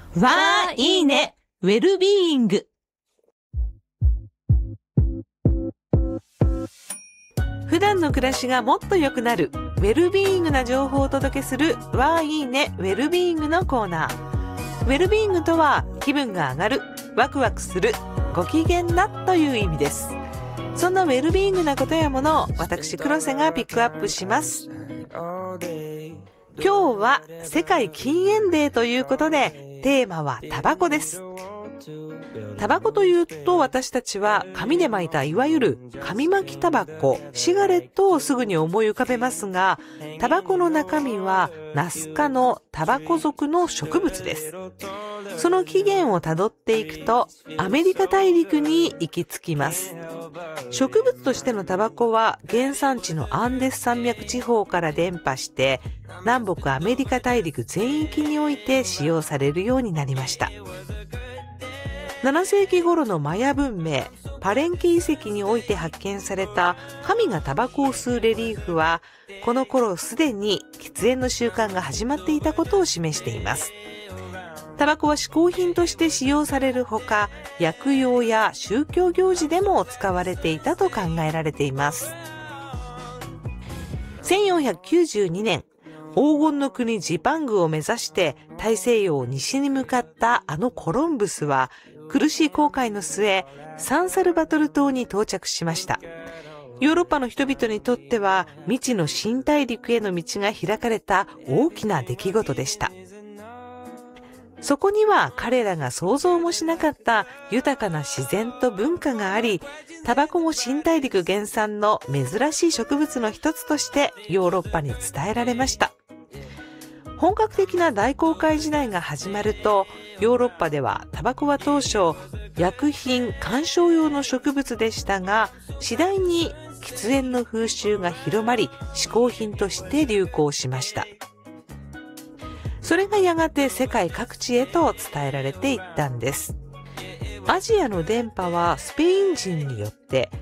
わーいいねウェルビーイング。普段の暮らしがもっと良くなるウェルビーイングな情報をお届けするわーいいねウェルビーイングのコーナー。ウェルビーイングとは気分が上がる、ワクワクする、ご機嫌なという意味です。そんなウェルビーイングなことやものを私黒瀬がピックアップします。今日は世界禁煙デーということでテーマはタバコです。タバコというと私たちは紙で巻いたいわゆる紙巻きタバコ、シガレットをすぐに思い浮かべますが、タバコの中身はナス科のタバコ属の植物です。その起源をたどっていくとアメリカ大陸に行き着きます。植物としてのタバコは原産地のアンデス山脈地方から伝播して南北アメリカ大陸全域において使用されるようになりました。7世紀頃のマヤ文明、パレンケ遺跡において発見された神がタバコを吸うレリーフは、この頃すでに喫煙の習慣が始まっていたことを示しています。タバコは嗜好品として使用されるほか、薬用や宗教行事でも使われていたと考えられています。1492年、黄金の国ジパングを目指して大西洋を西に向かったあのコロンブスは、苦しい航海の末、サンサルバトル島に到着しました。ヨーロッパの人々にとっては未知の新大陸への道が開かれた大きな出来事でした。そこには彼らが想像もしなかった豊かな自然と文化があり、タバコも新大陸原産の珍しい植物の一つとしてヨーロッパに伝えられました。本格的な大航海時代が始まると、ヨーロッパではタバコは当初、薬品、観賞用の植物でしたが、次第に喫煙の風習が広まり、嗜好品として流行しました。それがやがて世界各地へと伝えられていったんです。アジアの伝播はスペイン人によって